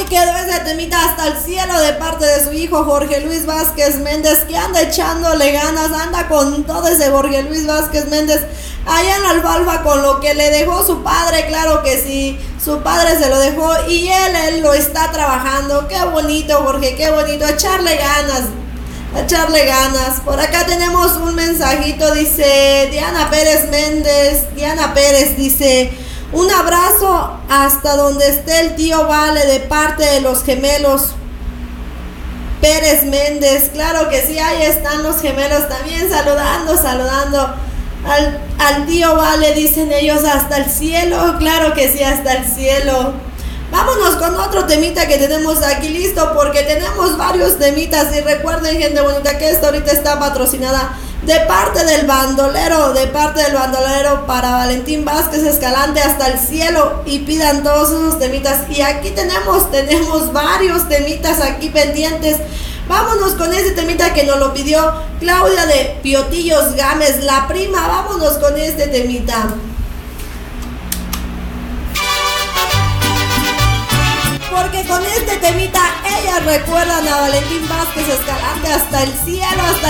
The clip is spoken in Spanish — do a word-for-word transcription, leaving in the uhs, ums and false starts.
Ay, quedó ese temita hasta el cielo de parte de su hijo Jorge Luis Vázquez Méndez, que anda echándole ganas, anda con todo ese Jorge Luis Vázquez Méndez allá en la alfalfa con lo que le dejó su padre. Claro que sí, su padre se lo dejó y él, él lo está trabajando. Qué bonito, Jorge, qué bonito, echarle ganas, echarle ganas. Por acá tenemos un mensajito, dice Diana Pérez Méndez, Diana Pérez dice: un abrazo hasta donde esté el tío Vale de parte de los gemelos Pérez Méndez. Claro que sí, ahí están los gemelos también saludando, saludando al, al tío Vale, dicen ellos, hasta el cielo. Claro que sí, hasta el cielo. Vámonos con otro temita que tenemos aquí listo, porque tenemos varios temitas. Y recuerden, gente bonita, que esto ahorita está patrocinada de parte del bandolero, de parte del bandolero para Valentín Vázquez Escalante, hasta el cielo, y pidan todos esos temitas. Y aquí tenemos, tenemos varios temitas aquí pendientes. Vámonos con ese temita que nos lo pidió Claudia de Piotillos Gámez, la prima. Vámonos con este temita. Porque con este temita ellas recuerdan a Valentín Vázquez Escalante hasta el cielo, hasta